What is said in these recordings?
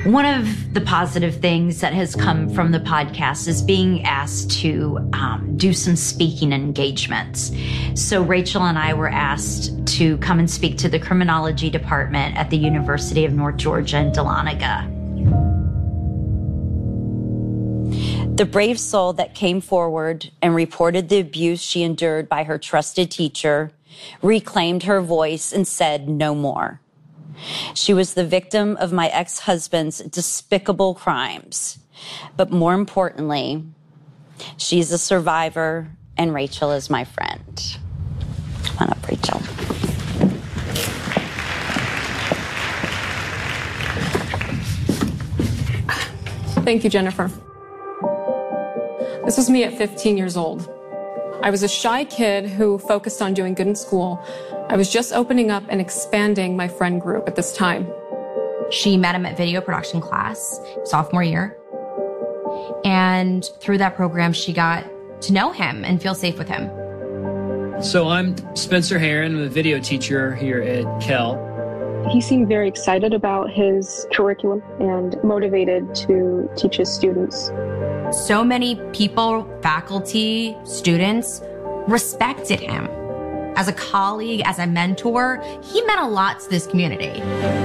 One of the positive things that has come from the podcast is being asked to do some speaking engagements. So Rachel and I were asked to come and speak to the criminology department at the University of North Georgia in Dahlonega. The brave soul that came forward and reported the abuse she endured by her trusted teacher reclaimed her voice and said no more. She was the victim of my ex-husband's despicable crimes. But more importantly, she's a survivor, and Rachel is my friend. Come on up, Rachel. Thank you, Jennifer. This was me at 15 years old. I was a shy kid who focused on doing good in school. I was just opening up and expanding my friend group at this time. She met him at video production class, sophomore year. And through that program, she got to know him and feel safe with him. So I'm Spencer Heron. I'm a video teacher here at Kell. He seemed very excited about his curriculum and motivated to teach his students. So many people, faculty, students respected him. As a colleague, as a mentor, he meant a lot to this community.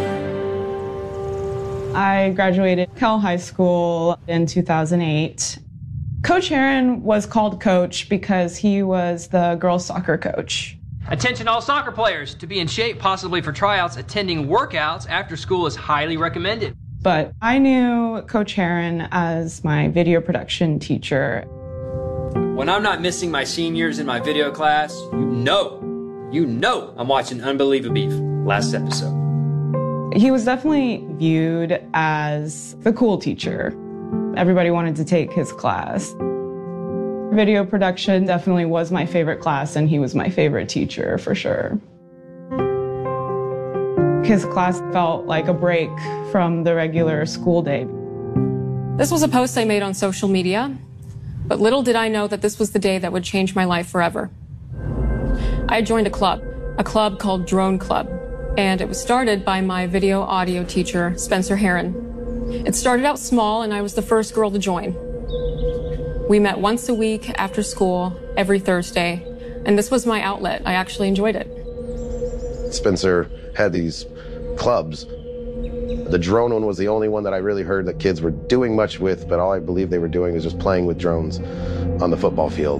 I graduated Kell High School in 2008. Coach Heron was called coach because he was the girls' soccer coach. Attention all soccer players. To be in shape, possibly for tryouts, attending workouts after school is highly recommended. But I knew Coach Heron as my video production teacher. When I'm not missing my seniors in my video class, you know I'm watching Unbelievable Beef, last episode. He was definitely viewed as the cool teacher. Everybody wanted to take his class. Video production definitely was my favorite class, and he was my favorite teacher for sure. His class felt like a break from the regular school day. This was a post I made on social media, but little did I know that this was the day that would change my life forever. I had joined a club called Drone Club, and it was started by my video audio teacher, Spencer Heron. It started out small, and I was the first girl to join. We met once a week after school, every Thursday, and this was my outlet. I actually enjoyed it. Spencer had these clubs. The drone one was the only one that I really heard that kids were doing much with, but all I believe they were doing was just playing with drones on the football field.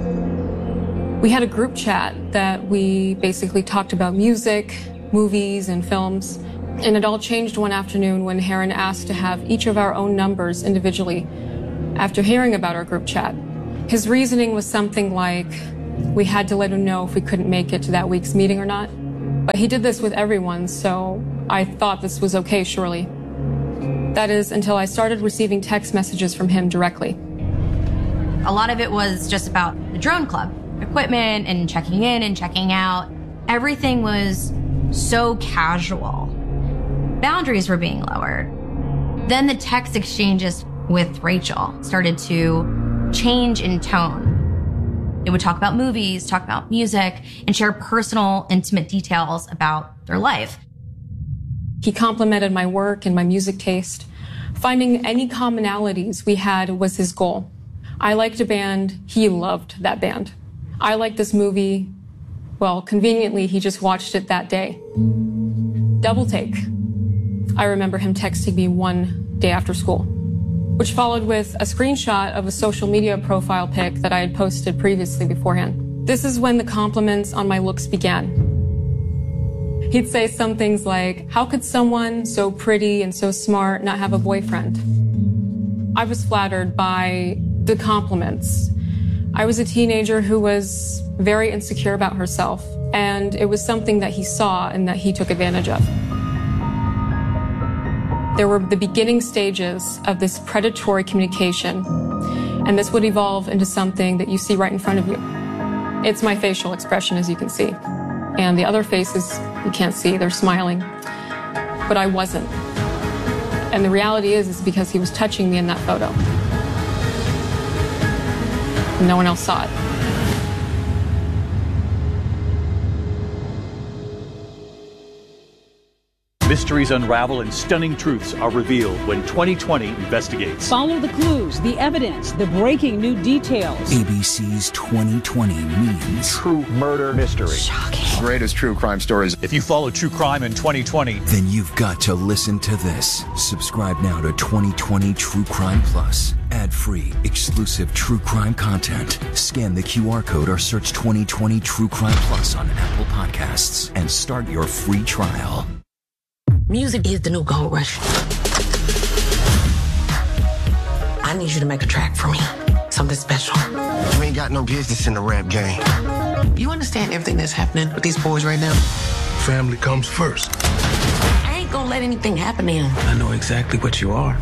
We had a group chat that we basically talked about music, movies, and films. And it all changed one afternoon when Heron asked to have each of our own numbers individually after hearing about our group chat. His reasoning was something like we had to let him know if we couldn't make it to that week's meeting or not. But he did this with everyone, so I thought this was okay, surely. That is, until I started receiving text messages from him directly. A lot of it was just about the drone club, equipment and checking in and checking out. Everything was so casual. Boundaries were being lowered. Then the text exchanges with Rachel started to change in tone. They would talk about movies, talk about music, and share personal, intimate details about their life. He complimented my work and my music taste. Finding any commonalities we had was his goal. I liked a band, he loved that band. I liked this movie. Well, conveniently, he just watched it that day. Double take. I remember him texting me one day after school, which followed with a screenshot of a social media profile pic that I had posted previously beforehand. This is when the compliments on my looks began. He'd say some things like, how could someone so pretty and so smart not have a boyfriend? I was flattered by the compliments. I was a teenager who was very insecure about herself, and it was something that he saw and that he took advantage of. There were the beginning stages of this predatory communication, and this would evolve into something that you see right in front of you. It's my facial expression, as you can see. And the other faces, you can't see, they're smiling. But I wasn't. And the reality is because he was touching me in that photo. No one else saw it. Mysteries unravel and stunning truths are revealed when 2020 investigates. Follow the clues, the evidence, the breaking new details. ABC's 2020 means true murder mystery. Shocking. Greatest true crime stories. If you follow true crime in 2020, then you've got to listen to this. Subscribe now to 2020 True Crime Plus. Ad-free, exclusive true crime content. Scan the QR code or search 2020 True Crime Plus on Apple Podcasts and start your free trial. Music is the new gold rush. I need you to make a track for me. Something special. You ain't got no business in the rap game. You understand everything that's happening with these boys right now? Family comes first. I ain't gonna let anything happen to him. I know exactly what you are.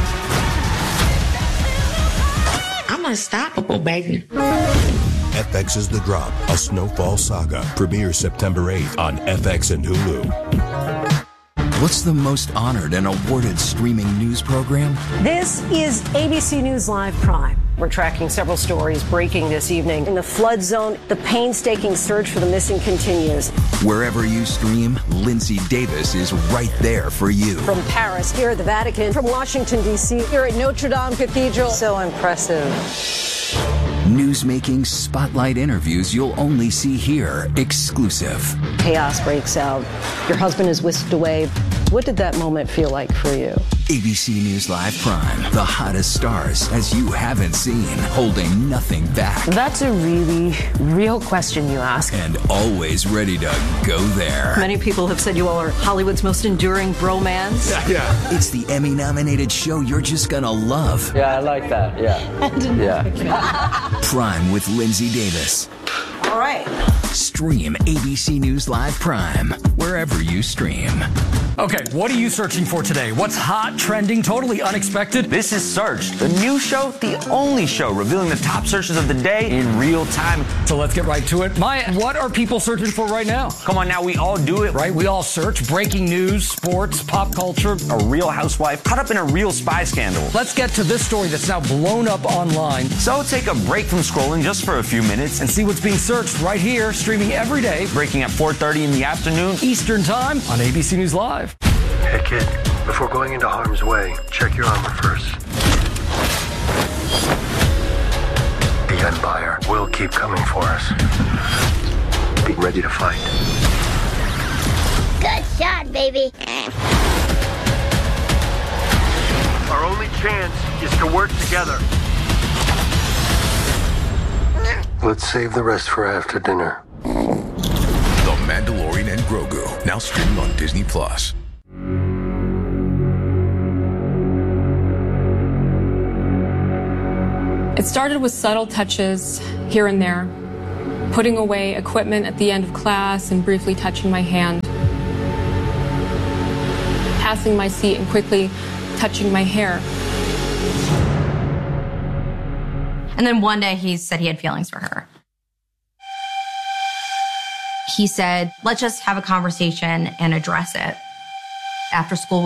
I'm unstoppable, baby. FX's The Drop, a Snowfall saga, premieres September 8th on FX and Hulu. What's the most honored and awarded streaming news program? This is ABC News Live Prime. We're tracking several stories breaking this evening. In the flood zone, the painstaking search for the missing continues. Wherever you stream, Lindsay Davis is right there for you. From Paris, here at the Vatican, from Washington, D.C., here at Notre Dame Cathedral. So impressive. Newsmaking spotlight interviews you'll only see here, exclusive. Chaos breaks out. Your husband is whisked away. What did that moment feel like for you? ABC News Live Prime, the hottest stars as you haven't seen, holding nothing back. That's a really real question you ask. And always ready to go there. Many people have said you all are Hollywood's most enduring bromance. Yeah. It's the Emmy-nominated show you're just gonna love. Yeah, I like that. Yeah. Prime with Lindsay Davis. All right. Stream ABC News Live Prime wherever you stream. Okay, what are you searching for today? What's hot, trending, totally unexpected? This is Search, the new show, the only show revealing the top searches of the day in real time. So let's get right to it. Maya, what are people searching for right now? Come on now, we all do it. Right, we all search breaking news, sports, pop culture. A real housewife caught up in a real spy scandal. Let's get to this story that's now blown up online. So take a break from scrolling just for a few minutes and see what's being searched right here, streaming every day, breaking at 4:30 in the afternoon Eastern Time on ABC News Live. Hey kid, before going into harm's way, check your armor first. The Empire will keep coming for us. Be ready to fight. Good shot, baby. Our only chance is to work together. Let's save the rest for after dinner. The Mandalorian and Grogu, now streaming on Disney+. It started with subtle touches here and there, putting away equipment at the end of class and briefly touching my hand, passing my seat and quickly touching my hair. And then one day he said he had feelings for her. He said, let's just have a conversation and address it. After school